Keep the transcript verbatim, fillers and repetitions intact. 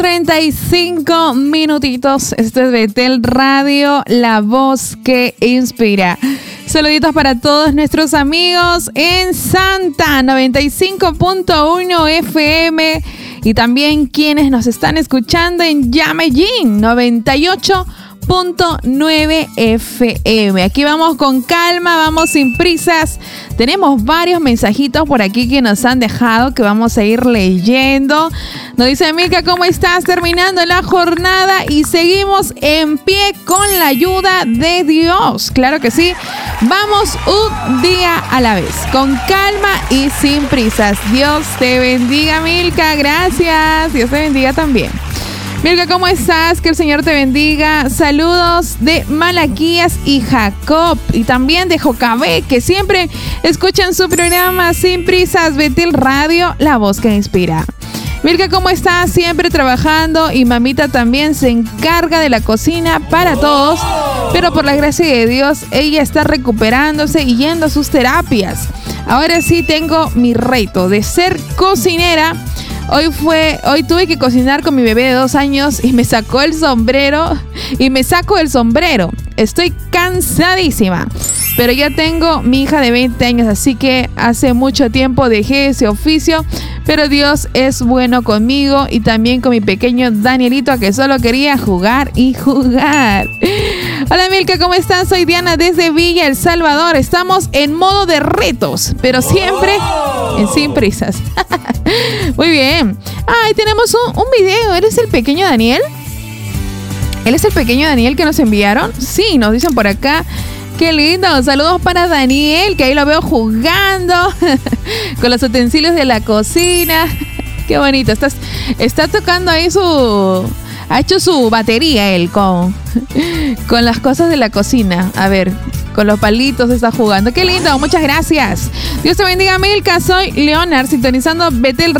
treinta y cinco minutitos. Esto es Betel Radio, la voz que inspira. Saluditos para todos nuestros amigos en Santa noventa y cinco punto uno F M y también quienes nos están escuchando en Yameyín noventa y ocho punto nueve F M. Aquí vamos con calma, vamos sin prisas. Tenemos varios mensajitos por aquí que nos han dejado que vamos a ir leyendo. Nos dice Milka, ¿cómo estás? Terminando la jornada y seguimos en pie con la ayuda de Dios. Claro que sí. Vamos un día a la vez, con calma y sin prisas. Dios te bendiga, Milka. Gracias. Dios te bendiga también. Milka, ¿cómo estás? Que el Señor te bendiga. Saludos de Malaquías y Jacob y también de Jocabé, que siempre escuchan su programa Sin Prisas, Betel Radio, la voz que inspira. Milka, ¿cómo estás? Siempre trabajando y mamita también se encarga de la cocina para todos, pero por la gracia de Dios, ella está recuperándose y yendo a sus terapias. Ahora sí tengo mi reto de ser cocinera. Hoy fue, hoy tuve que cocinar con mi bebé de dos años y me sacó el sombrero y me saco el sombrero. Estoy cansadísima, pero ya tengo mi hija de veinte años, así que hace mucho tiempo dejé ese oficio, pero Dios es bueno conmigo y también con mi pequeño Danielito, que solo quería jugar y jugar. Hola Milka, ¿cómo estás? Soy Diana desde Villa El Salvador. Estamos en modo de retos, pero siempre en sin prisas. Muy bien. Ay, tenemos un, un video. ¿Eres el pequeño Daniel? ¿Él es el pequeño Daniel que nos enviaron? Sí, nos dicen por acá. Qué lindo. Saludos para Daniel, que ahí lo veo jugando con los utensilios de la cocina. Qué bonito. Estás, está tocando ahí su... Ha hecho su batería él con, con las cosas de la cocina. A ver, con los palitos está jugando. Qué lindo, muchas gracias. Dios te bendiga, Milka. Soy Leonard, sintonizando Betel